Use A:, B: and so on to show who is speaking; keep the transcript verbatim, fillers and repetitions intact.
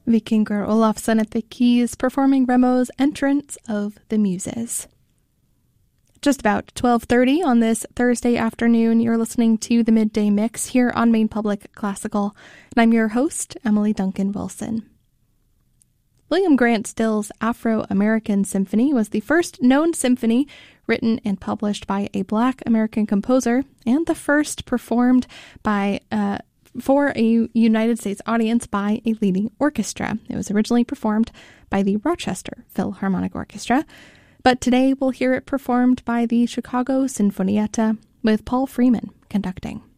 A: Vikingur Olafsson at the keys performing Remo's Entrance of the Muses. Just about twelve thirty on this Thursday afternoon, you're listening to the Midday Mix here on Maine Public Classical, and I'm your host, Emily Duncan Wilson. William Grant Still's Afro-American Symphony was the first known symphony written and published by a Black American composer, and the first performed by uh, for a United States audience by a leading orchestra. It was originally performed by the Rochester Philharmonic Orchestra, but today we'll hear it performed by the Chicago Sinfonietta with Paul Freeman conducting.